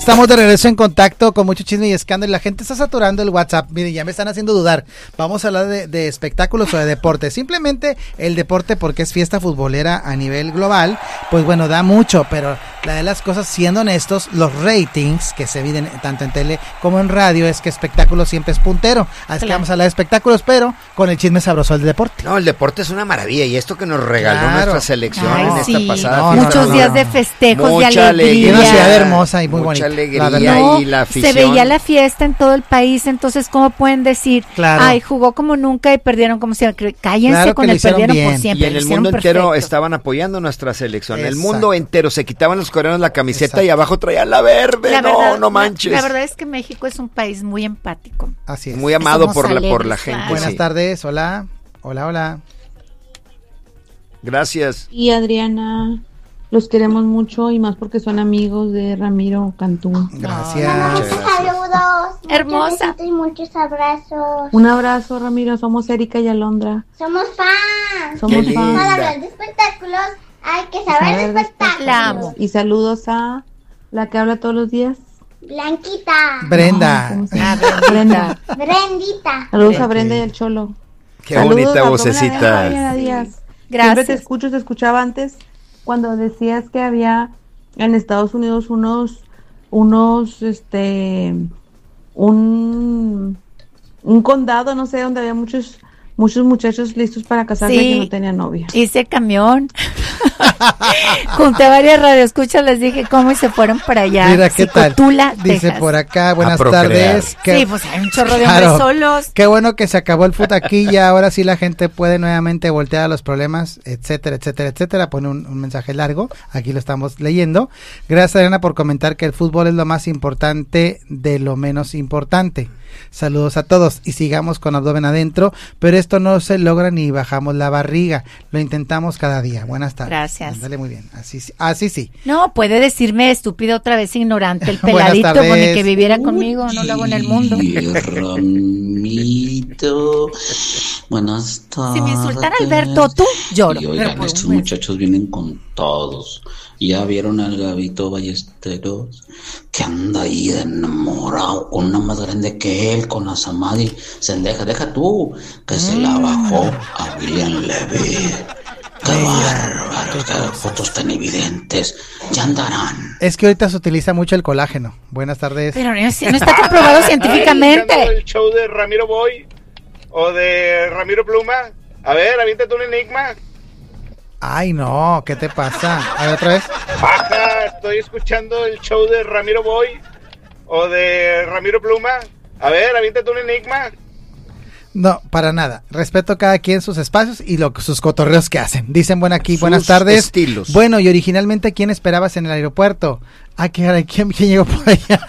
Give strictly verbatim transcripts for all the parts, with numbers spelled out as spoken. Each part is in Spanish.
Estamos de regreso en contacto con mucho chisme y escándalo. La gente está saturando el WhatsApp. Miren, ya me están haciendo dudar. Vamos a hablar de, de espectáculos o de deporte. Simplemente el deporte, porque es fiesta futbolera a nivel global, pues bueno, da mucho, pero la de las cosas, siendo honestos, los ratings que se viven tanto en tele como en radio, es que espectáculos siempre es puntero. Así claro. que vamos a hablar de espectáculos, pero con el chisme sabroso del deporte. No, el deporte es una maravilla, y esto que nos regaló claro. nuestra selección Ay, en sí. esta pasada no, fiesta. Muchos no, días no. de festejos, Mucha de alegría. alegría. Una ciudad hermosa y muy Mucha bonita. alegría no, y la afición. Se veía la fiesta en todo el país, entonces ¿cómo pueden decir? Claro. Ay, jugó como nunca y perdieron como siempre. Cállense claro con el perdieron bien. Por siempre. Y en el mundo entero perfecto. Estaban apoyando nuestra selección. Exacto. El mundo entero se quitaban los coreanos la camiseta Exacto. y abajo traían la verde. La no, verdad, no manches. La, la verdad es que México es un país muy empático. Así es. Muy amado por la, por la gente. Buenas sí. tardes, hola. Hola, hola. Gracias. Y Adriana, los queremos mucho y más porque son amigos de Ramiro Cantú. Gracias. Muchos saludos. Hermosa. Muchos besitos y muchos abrazos. Un abrazo, Ramiro. Somos Erika y Alondra. Somos fans. Somos fans. Para hablar de espectáculos hay que saber de espectáculos. La amo. Y saludos a la que habla todos los días. Blanquita. Brenda. No, ah, Brenda. Brendita. Saludos a Brenda y al Cholo. Qué saludos bonita vocecita. Gracias. Gracias. Siempre te escucho, te escuchaba antes cuando decías que había en Estados Unidos unos, unos, este, un, un condado, no sé, donde había muchos, muchos muchachos listos para casarse sí, que no tenían novia. Hice camión. Junté varias radioescuchas, les dije cómo y se fueron para allá. Mira, ¿qué Cicotula, tal? Dice Texas. por acá, buenas tardes. Que, sí, pues hay un chorro de claro, hombres solos. Qué bueno que se acabó el fut aquí, ya ahora sí la gente puede nuevamente voltear a los problemas, etcétera, etcétera, etcétera. Pone un, un mensaje largo, aquí lo estamos leyendo. Gracias, Adriana, por comentar que el fútbol es lo más importante de lo menos importante. Saludos a todos y sigamos con abdomen adentro, pero esto no se logra ni bajamos la barriga, lo intentamos cada día. Buenas tardes. Gracias. Dale muy bien, así, así sí. No, puede decirme estúpido otra vez ignorante, el peladito con el que viviera conmigo, no lo hago en el mundo. Ramito, buenas tardes. Si me insultara Alberto, tú lloro. Y oigan, pero, estos pues, muchachos vienen con todos. Ya vieron al Gabito Ballesteros que anda ahí enamorado con una más grande que él, con la Samadhi. Se deja, deja tú que mm. se la bajó a William Levy. Qué bárbaro, qué fotos tan evidentes. Ya andarán. Es que ahorita se utiliza mucho el colágeno. Buenas tardes. Pero no, no está comprobado científicamente. Ay, el show de Ramiro Boy o de Ramiro Pluma. A ver, aviéntate un enigma. Ay, no, ¿qué te pasa? A ver, otra vez. Baja, estoy escuchando el show de Ramiro Boy o de Ramiro Pluma. A ver, aviéntate un enigma. No, para nada. Respeto a cada quien sus espacios y lo, sus cotorreos que hacen. Dicen bueno aquí, sus buenas tardes. Estilos. Bueno, y originalmente, ¿quién esperabas en el aeropuerto? Ah, ¿quién, quién llegó por allá?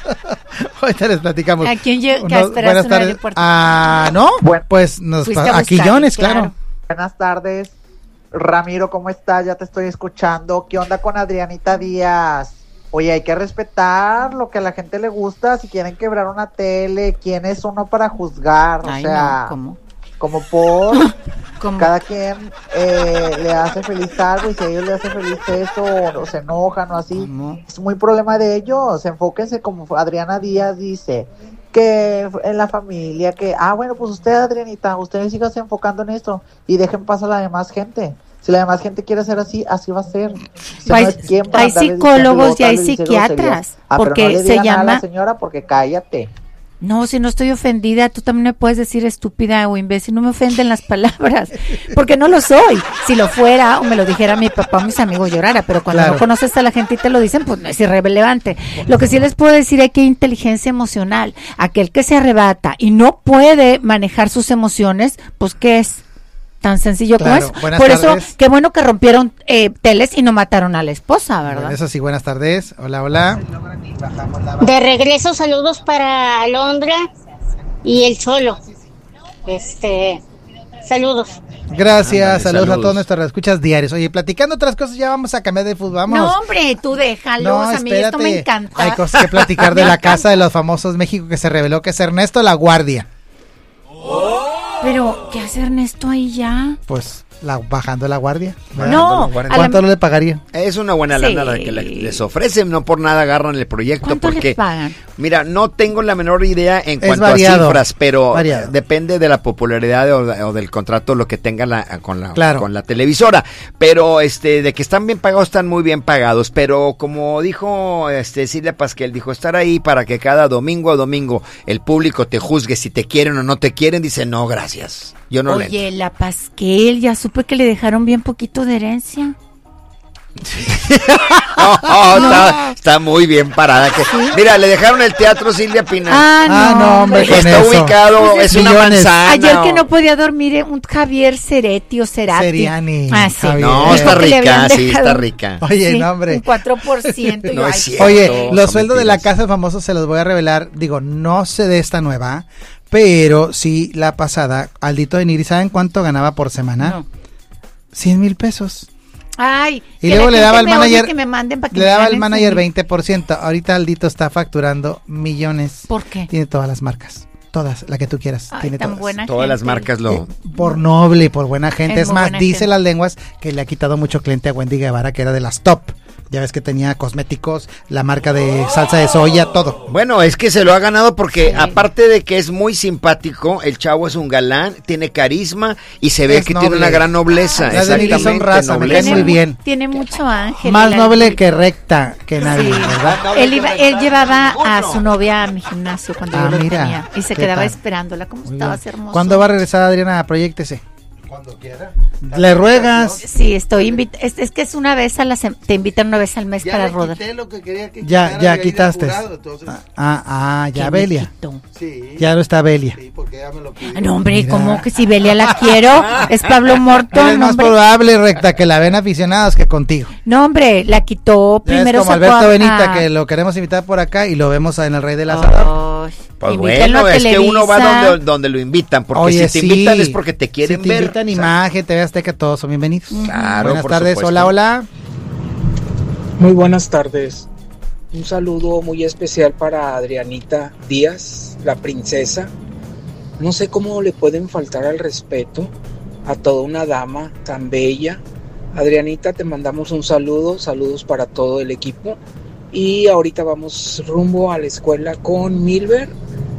Ahorita les platicamos. ¿A quién llegó? No, buenas tardes. En el aeropuerto? Ah, ¿no? Bueno, pues nos pa- a Quillones, claro. claro. Buenas tardes. Ramiro, ¿cómo estás? Ya te estoy escuchando. ¿Qué onda con Adrianita Díaz? Oye, hay que respetar lo que a la gente le gusta. Si quieren quebrar una tele, ¿quién es uno para juzgar? O Ay, sea, no, ¿cómo? Como por ¿Cómo? Cada quien eh, le hace feliz algo y si a ellos le hace feliz eso o, o se enojan o así, ¿cómo? Es muy problema de ellos. Enfóquense como Adriana Díaz dice, que en la familia, que, ah, bueno, pues usted, Adrianita, ustedes sigan enfocando en esto y dejen pasar a la demás gente. Si la demás gente quiere ser así, así va a ser. O sea, hay no es quien para hay psicólogos y hay psiquiatras, ah, porque pero no le se digan llama... a la señora porque cállate. No, si no estoy ofendida, tú también me puedes decir estúpida o imbécil, no me ofenden las palabras, porque no lo soy. Si lo fuera, o me lo dijera mi papá o mis amigos, llorara, pero cuando claro. no conoces a la gente y te lo dicen, pues no es irrelevante. Lo que sí les puedo decir es que hay inteligencia emocional. Aquel que se arrebata y no puede manejar sus emociones, pues ¿qué es? Tan sencillo claro, como es. Por tardes. eso, qué bueno que rompieron eh, teles y no mataron a la esposa, ¿verdad? Bueno, eso sí, buenas tardes. Hola, hola. De regreso, saludos para Alondra y el Cholo. Este, saludos. Gracias, Ándale, saludos, saludos a todos nuestros escuchas diarios. Oye, platicando otras cosas, ya vamos a cambiar de fútbol. Vamos. No, hombre, tú déjalos, no, a mí esto me encanta. Hay cosas que platicar de la casa de los famosos México que se reveló que es Ernesto La Guardia. Oh. Pero, ¿qué hace Ernesto ahí ya? Pues, La, bajando la guardia. No, ¿cuánto la... le pagaría? Es una buena sí. lana la que les ofrecen, no por nada agarran el proyecto. ¿Cuánto porque, les pagan? Mira, no tengo la menor idea en es cuanto variado, a cifras, pero variado. depende de la popularidad o, o del contrato, lo que tenga la, con, la, claro. con la televisora. Pero este de que están bien pagados, están muy bien pagados. Pero como dijo este Silvia Pasquel, dijo estar ahí para que cada domingo a domingo el público te juzgue si te quieren o no te quieren, dice no, gracias. Yo no Oye, le... la Pasquel, ya supe que le dejaron bien poquito de herencia. oh, oh, no. está, está muy bien parada. Que, ¿sí? Mira, le dejaron el teatro Silvia Pinal. Ah, no, ah, no hombre, está eso. ubicado, pues es, es una manzana. Ayer que no podía dormir, un Javier Ceretti o Cerati. Seriani. Ah, sí. No, está rica, sí, está rica. Oye, sí, no, hombre. Un cuatro por ciento. no yo, es ay, cierto, Oye, los sueldos mentiras. de la Casa de Famosos se los voy a revelar. Digo, no sé de esta nueva, pero sí la pasada. Aldito de Nigri, ¿saben cuánto ganaba por semana? No. cien mil pesos. Ay, y luego le daba al manager, que me manden para que le daba al me manager veinte por ciento. Ahorita Aldito está facturando millones. ¿Por qué? Tiene todas las marcas, todas, la que tú quieras. Ay, tiene tan todas. Buena todas gente. las marcas lo. Eh, por noble y por buena gente. Es, es más, dice gente. las lenguas que le ha quitado mucho cliente a Wendy Guevara, que era de las top. Ya ves que tenía cosméticos, la marca de salsa de soya, todo. Bueno, es que se lo ha ganado porque sí. aparte de que es muy simpático, el chavo es un galán, tiene carisma y se ve es que noble. Tiene una gran nobleza. Las de Nigri son raza, me cae muy bien. Tiene mucho ángel. Más noble que recta que nadie, sí. ¿verdad? Él, iba, él llevaba a su novia a mi gimnasio cuando ah, yo lo mira, tenía y se quedaba tal? esperándola. ¿Cómo muy estabas bien. hermoso? ¿Cuándo va a regresar Adriana? Proyéctese. Cuando quiera. ¿Le ruegas? Sí, estoy invita es, es que es una vez a la sem te invitan una vez al mes ya para le rodar. Quité lo que quería que ya, ya quitaste. Jurado, entonces... Ah, ah, ya Belia. Sí. Ya no está Belia. Sí, porque ya me lo pidió. No, hombre, Mira. ¿cómo que si Belia la quiero? Es Pablo Morton. Es más hombre. probable, recta, que la ven aficionados que contigo. No, hombre, la quitó ya primero. Es como sacó Alberto a... Benita, que lo queremos invitar por acá y lo vemos en el Rey del Asador. Oh. Pues bueno, es que uno va donde, donde lo invitan, porque Oye, si te sí. invitan es porque te quieren si te ver. invitan o sea, imagen, T V Azteca, todos son bienvenidos. Claro, buenas por tardes, supuesto. hola, hola. Muy buenas tardes. Un saludo muy especial para Adrianita Díaz, la princesa. No sé cómo le pueden faltar al respeto a toda una dama tan bella. Adrianita, te mandamos un saludo, saludos para todo el equipo. Y ahorita vamos rumbo a la escuela con Milber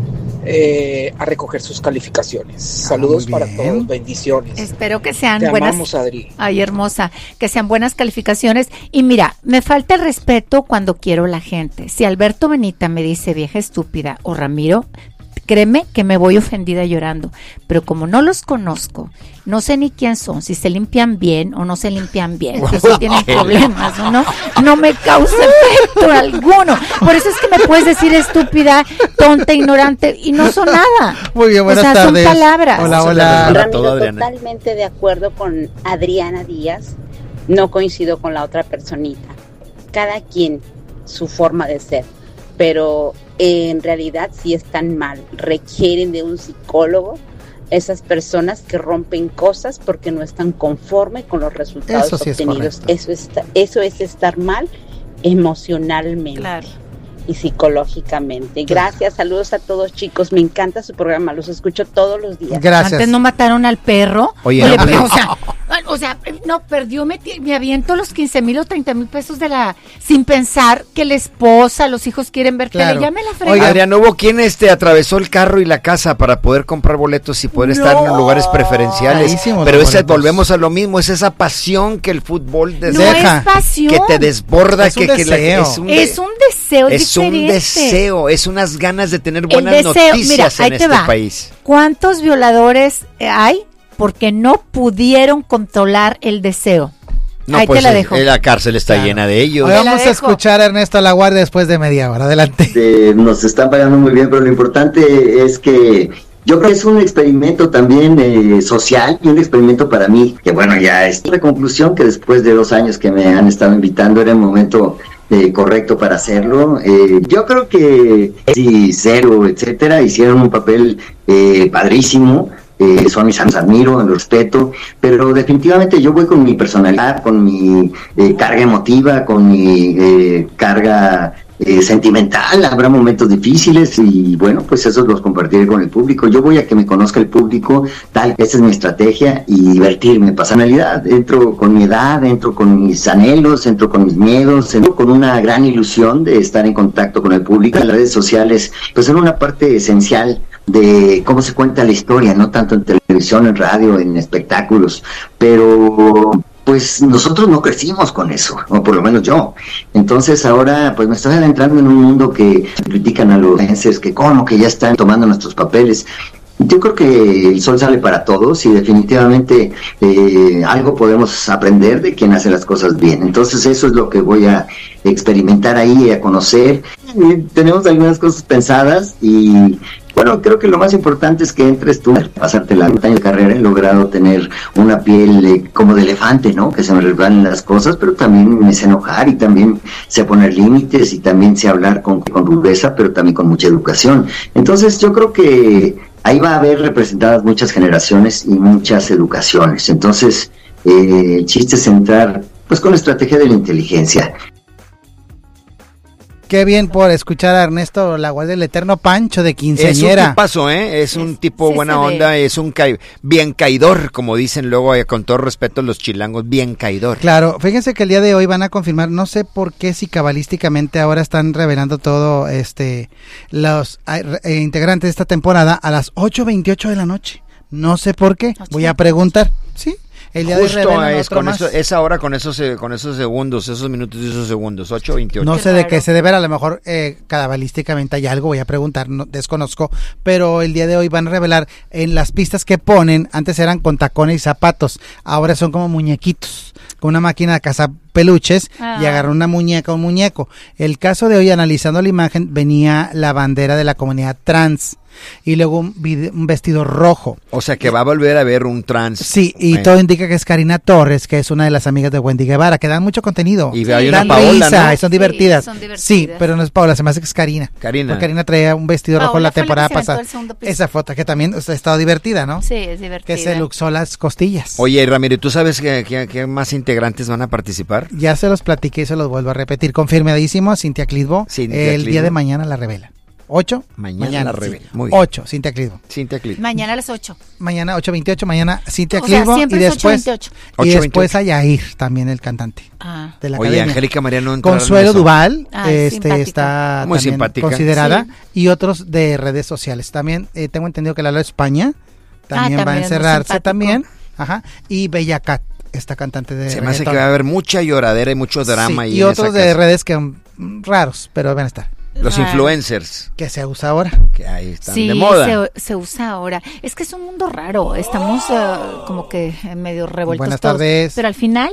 eh, a recoger sus calificaciones. Ah, saludos para todos, bendiciones. Espero que sean Te buenas. Amamos, Adri. Ay, hermosa, que sean buenas calificaciones. Y mira, me falta el respeto cuando quiero la gente. Si Alberto Benita me dice vieja estúpida o Ramiro, créeme que me voy ofendida llorando, pero como no los conozco, no sé ni quién son, si se limpian bien o no se limpian bien, entonces tienen problemas, ¿no? No me causa efecto alguno. Por eso es que me puedes decir estúpida, tonta, ignorante, y no son nada. Muy bien, buenas o sea, tardes. son palabras. Hola, hola. Ramiro, totalmente de acuerdo con Adriana Díaz, no coincido con la otra personita. Cada quien su forma de ser, pero en realidad sí están mal, requieren de un psicólogo, esas personas que rompen cosas porque no están conformes con los resultados eso sí obtenidos. Es eso, es, eso es estar mal emocionalmente. Claro. Y psicológicamente. Gracias, saludos a todos, chicos, me encanta su programa, los escucho todos los días. Gracias. Antes no mataron al perro. Oye, Oye no, pero, no. o sea, o sea, no, perdió, me, me aviento los quince mil o treinta mil pesos de la, sin pensar que la esposa, los hijos quieren ver Claro. tele, ya me la fregué. Oiga, Adrián, hubo quien este atravesó el carro y la casa para poder comprar boletos y poder No. estar en lugares preferenciales. Carísimos Pero los ese, boletos. volvemos a lo mismo, es esa pasión que el fútbol des- No deja, es pasión. que te desborda, Es un que, que la- deseo. es un, de- Es un deseo es un diferente. deseo, es unas ganas de tener El buenas deseo, noticias mira, ahí en te este va. país. ¿Cuántos violadores eh, hay? Porque no pudieron controlar el deseo. No, ahí pues te la eh, dejo. la cárcel está Claro. llena de ellos. Hoy Te la vamos a dejo. escuchar a Ernesto La Guardia después de media hora. Adelante. Eh, nos están pagando muy bien, pero lo importante es que yo creo que es un experimento también eh, social y un experimento para mí, que bueno, ya es la conclusión que después de dos años que me han estado invitando era el momento eh, correcto para hacerlo. Eh, yo creo que sí, Cero, etcétera, hicieron un papel eh, padrísimo. Eh, son mis amigos, admiro, los respeto, pero definitivamente yo voy con mi personalidad, con mi eh, carga emotiva, con mi eh, carga eh, sentimental, habrá momentos difíciles y bueno, pues esos los compartiré con el público. Yo voy a que me conozca el público, tal, esta es mi estrategia y divertirme, personalidad, entro con mi edad, entro con mis anhelos, entro con mis miedos, entro con una gran ilusión de estar en contacto con el público. Las redes sociales pues son una parte esencial de cómo se cuenta la historia, no tanto en televisión, en radio, en espectáculos, pero pues nosotros no crecimos con eso, o por lo menos yo. Entonces ahora pues me estoy adentrando en un mundo que critican a los influencers, que como que ya están tomando nuestros papeles. Yo creo que el sol sale para todos y definitivamente eh, algo podemos aprender de quien hace las cosas bien. Entonces eso es lo que voy a experimentar ahí, a conocer. Eh, tenemos algunas cosas pensadas y bueno, creo que lo más importante es que entres tú, pasarte la mitad de carrera. He logrado tener una piel eh, como de elefante, ¿no? Que se me resbalan las cosas, pero también me sé enojar y también sé poner límites y también sé hablar con, con rudeza, pero también con mucha educación. Entonces yo creo que ahí va a haber representadas muchas generaciones y muchas educaciones. Entonces eh, el chiste es entrar pues con la estrategia de la inteligencia. Qué bien por escuchar a Ernesto La Guardia del Eterno Pancho de quinceañera. Es un tipazo, ¿eh? Es un tipo sí buena onda, es un ca... bien caidor, como dicen luego, eh, con todo respeto los chilangos, bien caidor. Claro, fíjense que el día de hoy van a confirmar, no sé por qué si cabalísticamente ahora están revelando todo, este, los eh, integrantes de esta temporada a las ocho veintiocho de la noche. No sé por qué, voy a preguntar, ¿sí? El día Justo de hoy es con eso, esa hora con esos eh, con esos segundos, esos minutos y esos segundos, ocho veintiocho. No sé de qué se debe, a lo mejor eh, cabalísticamente hay algo, voy a preguntar, no, desconozco, pero el día de hoy van a revelar en las pistas que ponen, antes eran con tacones y zapatos, ahora son como muñequitos, con una máquina de cazar peluches ah. y agarrar una muñeca o un muñeco. El caso de hoy, analizando la imagen, venía la bandera de la comunidad trans y luego un, video, un vestido rojo. O sea que va a volver a ver un trans. Sí, y eh. todo indica que es Karina Torres, que es una de las amigas de Wendy Guevara, que dan mucho contenido. Y hay dan una Paola, risa, ¿no? y son divertidas. Sí, son divertidas. Sí, pero no es Paola, se me hace que es Karina. Karina. Porque Karina traía un vestido Paola rojo la temporada la pasada. Esa foto que también ha estado divertida, ¿no? Sí, es divertida. Que se luxó las costillas. Oye, Ramiro, ¿tú sabes que, que, que más integrantes van a participar? Ya se los platiqué y se los vuelvo a repetir. Confirmadísimo, Cintia Clitbo. Cintia el Clitbo. Día de mañana la revela. ¿Ocho? Mañana, mañana la revela. Sí. Muy bien. ocho, Cintia Clitbo. Cintia Clitbo. Mañana a las ocho. Mañana ocho veintiocho, mañana Cintia O sea, Clitbo. siempre Y es después, ocho veintiocho. y después a Yair, también el cantante ah. de la Oye, academia. Angélica María no entraron Consuelo en eso. Duval Ay, este, simpática. está Muy también simpática. considerada. Sí. Y otros de redes sociales. También eh, tengo entendido que Lalo España también, Ah, también va a es muy encerrarse simpático. también. Ajá. Y Bella Cat, esta cantante de Se me hace reggaetón. que va a haber mucha lloradera y mucho drama. Sí, ahí y en otros esa de casa. redes que mm, raros, pero van a estar. Los Ah. influencers. Que se usa ahora. Que ahí están Sí, de moda. Se, se usa ahora. Es que es un mundo raro. Estamos uh, como que medio revueltos Buenas todos. tardes. Pero al final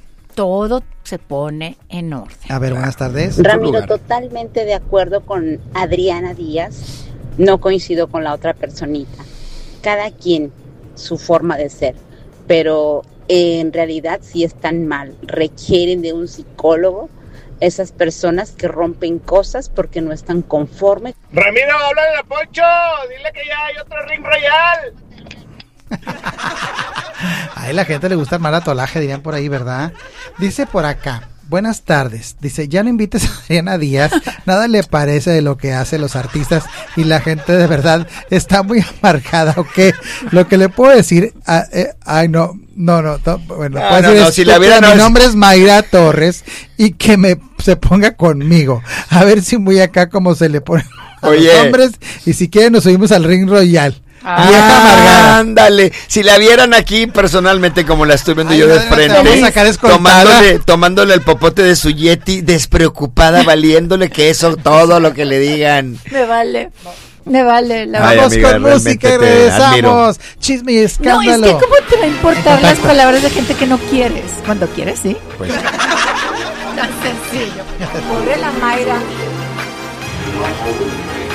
todo se pone en orden. A ver, buenas tardes. Ramiro, totalmente de acuerdo con Adriana Díaz. No coincido con la otra personita. Cada quien su forma de ser. Pero eh, en realidad sí están mal. Requieren de un psicólogo. Esas personas que rompen cosas porque no están conformes. Ramiro, háblale a Poncho, dile que ya hay otro Ring Royal. A la gente le gusta el maratolaje, dirían por ahí, ¿verdad? Dice por acá, buenas tardes. Dice, ya no invites a Adriana Díaz, nada le parece de lo que hacen los artistas y la gente de verdad está muy amargada, ¿o qué? Lo que le puedo decir, ah, eh, ay no, no, no, no bueno, No, puedo no, decir no, es si que la viera, mi no es- nombre es Mayra Torres y que me se ponga conmigo, a ver si muy acá como se le pone a Oye. los hombres y si quieren nos subimos al Ring Royal. Ah, Vieja amargada. ándale, si la vieran aquí personalmente como la estoy viendo Ay, yo de madre, te vamos a frente, sacar escoltada. tomándole, tomándole el popote de su Yeti, despreocupada, valiéndole que eso, todo lo que le digan. Me vale. Me vale. La Ay, Vamos amiga, con realmente música y te regresamos. admiro. Chisme y No, escándalo. es que ¿cómo te va a importar las Contacto. palabras de gente que no quieres? Cuando quieres, sí. Pues, Tan sencillo. Pobre la Mayra.